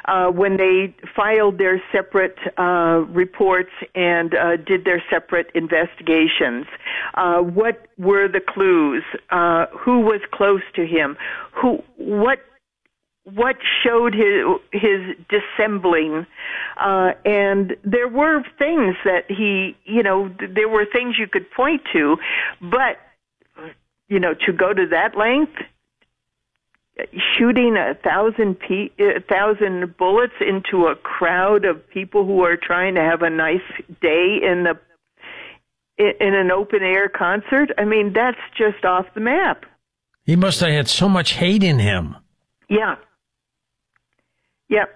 when they filed their separate reports and did their separate investigations. What were the clues? Who was close to him? What showed his dissembling? And there were things that there were things you could point to, but, to go to that length, shooting 1,000 bullets into a crowd of people who are trying to have a nice day in an open air concert, I mean, that's just off the map. He must have had so much hate in him. Yeah. Yep.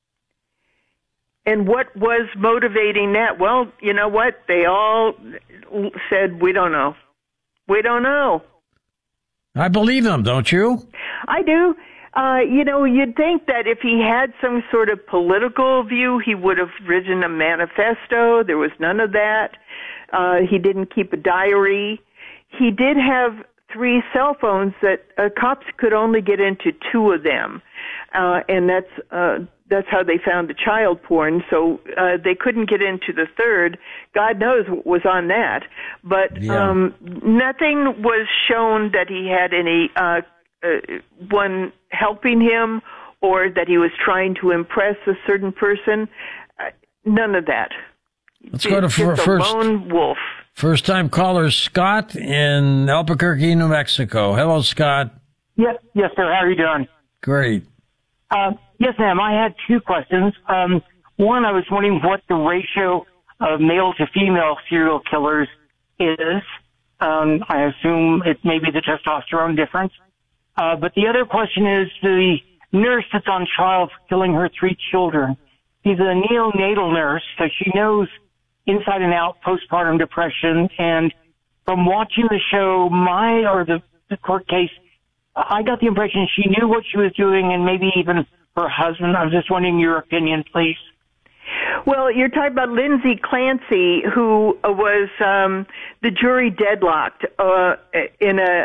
And what was motivating that? Well, you know what? They all said, we don't know. We don't know. I believe them, don't you? I do. You'd think that if he had some sort of political view, he would have written a manifesto. There was none of that. He didn't keep a diary. He did have 3 cell phones that cops could only get into 2 of them. And that's how they found the child porn. So they couldn't get into the 3rd. God knows what was on that. But nothing was shown that he had any one helping him or that he was trying to impress a certain person. None of that. Let's go to first. Lone wolf. First-time caller Scott in Albuquerque, New Mexico. Hello, Scott. Yes, sir. How are you doing? Great. Yes, ma'am. I had 2 questions. One, I was wondering what the ratio of male to female serial killers is. I assume it may be the testosterone difference. But the other question is the nurse that's on trial for killing her 3 children. She's a neonatal nurse, so she knows inside and out postpartum depression. And from watching the show, the court case, I got the impression she knew what she was doing, and maybe even her husband. I was just wondering your opinion, please. Well, you're talking about Lindsay Clancy, who was the jury deadlocked in a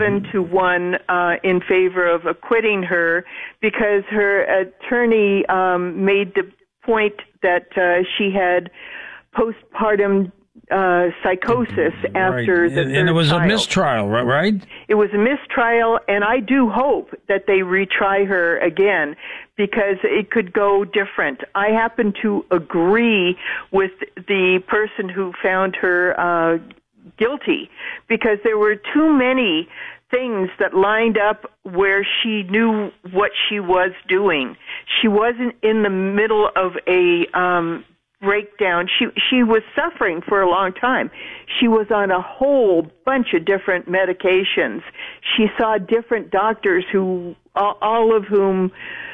11-1 in favor of acquitting her because her attorney made the point that she had postpartum psychosis after the third and it was trial. A mistrial, right? It was a mistrial, and I do hope that they retry her again because it could go different. I happen to agree with the person who found her guilty because there were too many things that lined up where she knew what she was doing. She wasn't in the middle of a breakdown. She was suffering for a long time. She was on a whole bunch of different medications. She saw different doctors who, all of whom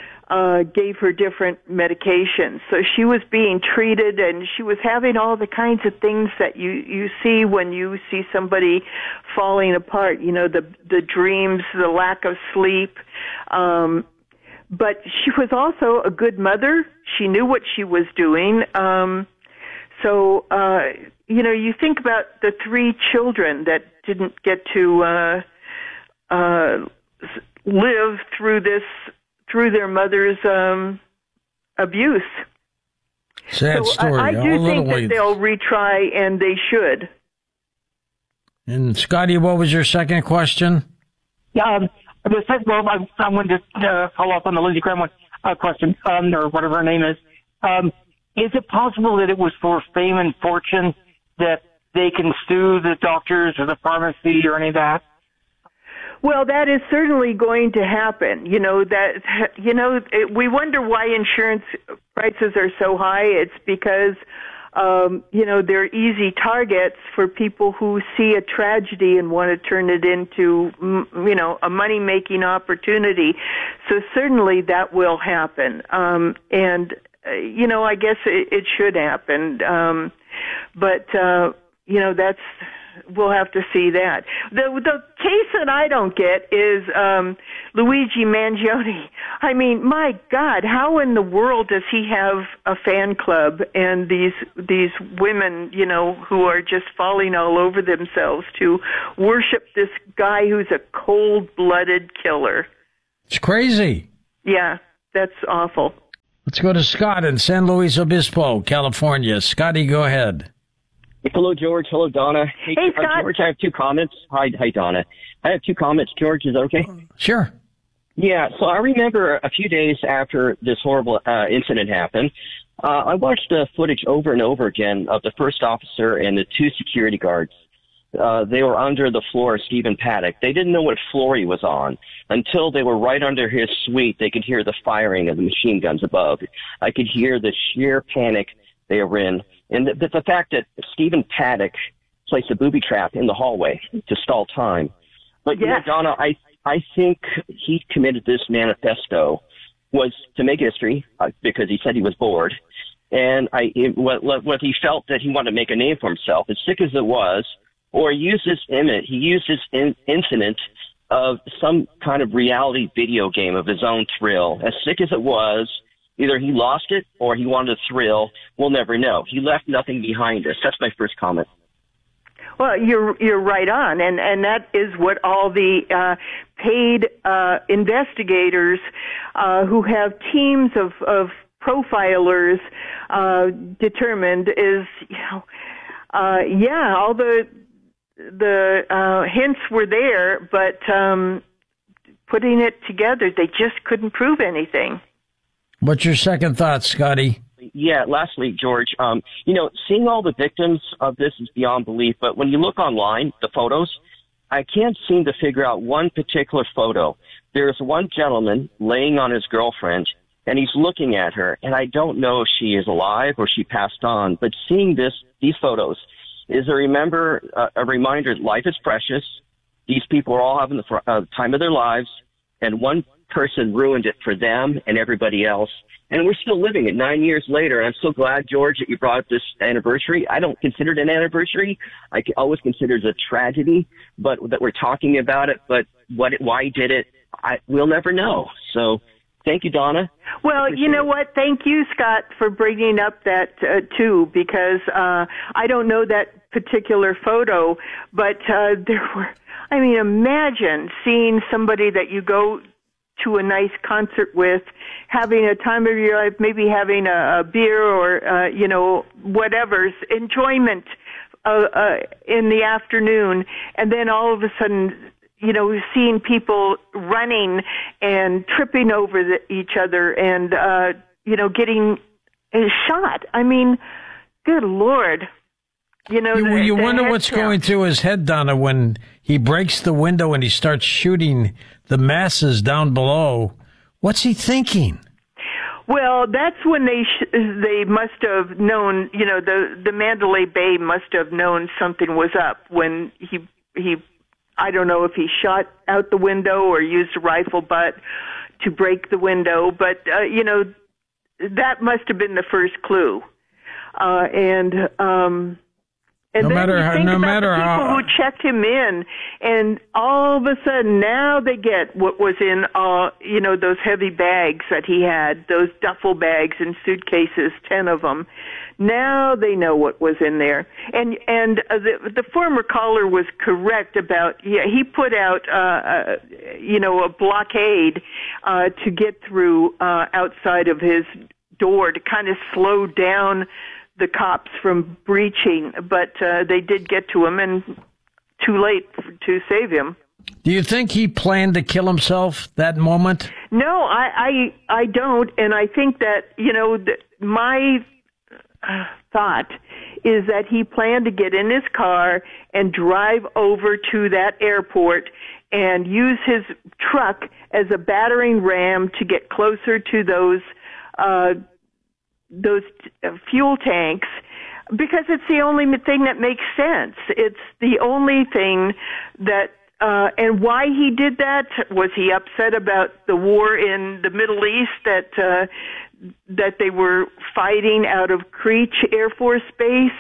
gave her different medications. So she was being treated, and she was having all the kinds of things that you see when you see somebody falling apart. You know, the dreams, the lack of sleep. But she was also a good mother. She knew what she was doing. You think about the 3 children that didn't get to live through their mother's abuse. Sad story. I do think that they'll retry, and they should. And Scotty, what was your second question? Yeah, I wanted to follow up on the Lindsey Graham question, or whatever her name is. Is it possible that it was for fame and fortune that they can sue the doctors or the pharmacy or any of that? Well, that is certainly going to happen. We wonder why insurance prices are so high. It's because they're easy targets for people who see a tragedy and want to turn it into, a money-making opportunity. So certainly that will happen. I guess it should happen. We'll have to see that. The case that I don't get is Luigi Mangione. I mean, my God, how in the world does he have a fan club and these women, who are just falling all over themselves to worship this guy who's a cold-blooded killer? It's crazy. Yeah, that's awful. Let's go to Scott in San Luis Obispo, California. Scotty, go ahead. Hello, George. Hello, Donna. Hey, Scott. George, I have 2 comments. Hi, Donna. I have 2 comments. George, is that okay? Sure. Yeah, so I remember a few days after this horrible incident happened, I watched the footage over and over again of the first officer and the 2 security guards. They were under the floor of Stephen Paddock. They didn't know what floor he was on. Until they were right under his suite, they could hear the firing of the machine guns above. I could hear the sheer panic they were in. And the fact that Stephen Paddock placed a booby trap in the hallway to stall time. But, you know, Donna, I think he committed this manifesto was to make history because he said he was bored. And what he felt that he wanted to make a name for himself, as sick as it was, or he used this incident of some kind of reality video game of his own thrill. As sick as it was, either he lost it or he wanted a thrill. We'll never know. He left nothing behind us. That's my first comment. Well, you're right on, and that is what all the paid investigators who have teams of profilers determined is, all the hints were there, but putting it together, they just couldn't prove anything. What's your second thought, Scotty? Yeah, lastly, George, seeing all the victims of this is beyond belief, but when you look online, the photos, I can't seem to figure out one particular photo. There's one gentleman laying on his girlfriend, and he's looking at her, and I don't know if she is alive or she passed on, but seeing these photos is a reminder that life is precious. These people are all having the time of their lives, and one person ruined it for them and everybody else. And we're still living it 9 years later. I'm so glad, George, that you brought up this anniversary. I don't consider it an anniversary. I always consider it a tragedy, but that we're talking about it. But why he did it, we'll never know. So thank you, Donna. Well, you know what? Thank you, Scott, for bringing up that, too, because I don't know that particular photo, but there were, imagine seeing somebody that you go to a nice concert with, having a time of your life, maybe having a beer or, whatever's enjoyment in the afternoon, and then all of a sudden, seeing people running and tripping over each other and, getting shot. Good Lord. You wonder what's going through his head, Donna, when he breaks the window and he starts shooting the masses down below. What's he thinking? Well, that's when they must have known, the Mandalay Bay must have known something was up when he I don't know if he shot out the window or used a rifle butt to break the window, but, that must have been the first clue. And no matter how who checked him in, and all of a sudden now they get what was in, those heavy bags that he had, those duffel bags and suitcases, 10 of them. Now they know what was in there, and the former caller was correct about he put out a blockade to get through outside of his door to kind of slow down the cops from breaching, but they did get to him, and too late to save him. Do you think he planned to kill himself that moment? No, I don't, and I think that, my thought is that he planned to get in his car and drive over to that airport and use his truck as a battering ram to get closer to those fuel tanks, because it's the only thing that makes sense. It's the only thing that, and why he did that, was he upset about the war in the Middle East that they were fighting out of Creech Air Force Base?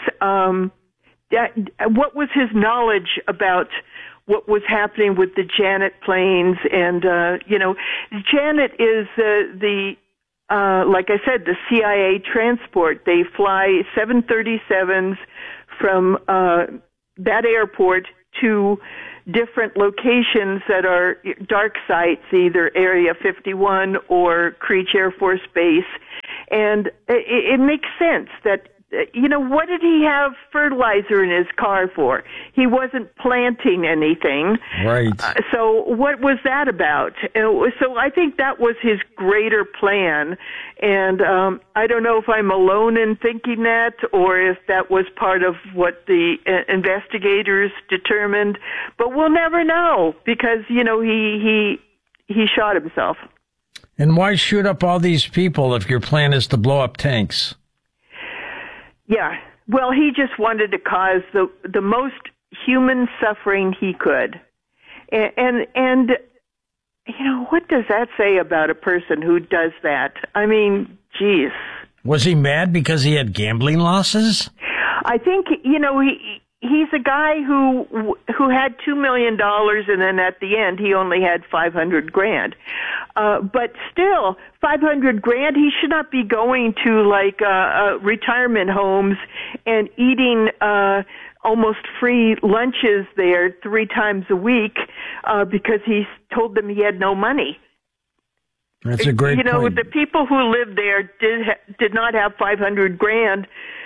What was his knowledge about what was happening with the Janet planes? And, Janet is like I said, the CIA transport. They fly 737s from that airport to different locations that are dark sites, either Area 51 or Creech Air Force Base. And it makes sense that, what did he have fertilizer in his car for? He wasn't planting anything. Right. So what was that about? So I think that was his greater plan. And I don't know if I'm alone in thinking that or if that was part of what the investigators determined. But we'll never know because, he shot himself. And why shoot up all these people if your plan is to blow up tanks? Yeah. Well, he just wanted to cause the most human suffering he could. And what does that say about a person who does that? I mean, geez. Was he mad because he had gambling losses? I think, he's a guy who had $2 million, and then at the end he only had $500,000. But still, $500,000. He should not be going to retirement homes and eating almost free lunches there 3 times a week because he told them he had no money. That's a great point. The people who lived there did not have $500,000.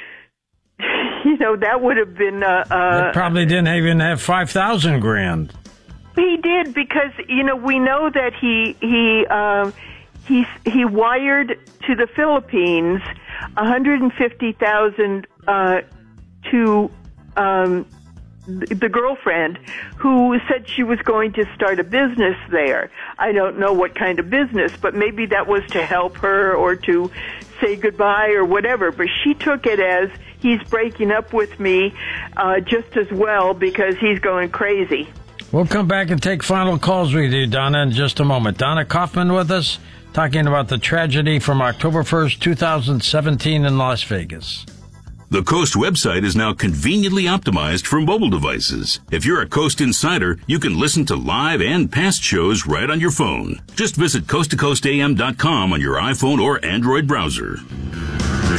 That would have been. They probably didn't even have $5,000. He did because we know that he wired to the Philippines $150,000 to the girlfriend who said she was going to start a business there. I don't know what kind of business, but maybe that was to help her or to say goodbye or whatever. But she took it as he's breaking up with me just as well because he's going crazy. We'll come back and take final calls with you, Donna, in just a moment. Donna Kaufman with us, talking about the tragedy from October 1st, 2017 in Las Vegas. The Coast website is now conveniently optimized for mobile devices. If you're a Coast insider, you can listen to live and past shows right on your phone. Just visit coasttocoastam.com on your iPhone or Android browser.